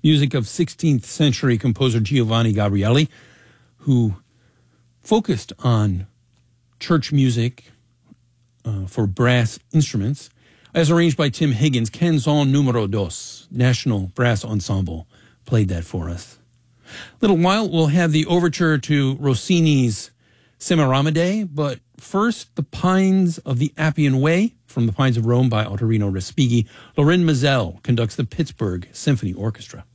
music of 16th century composer Giovanni Gabrieli, who focused on church music for brass instruments, as arranged by Tim Higgins. Canzon Numero Dos, National Brass Ensemble, played that for us. A little while, we'll have the overture to Rossini's Semiramide, but first, The Pines of the Appian Way from The Pines of Rome by Ottorino Respighi. Lorin Maazel conducts the Pittsburgh Symphony Orchestra.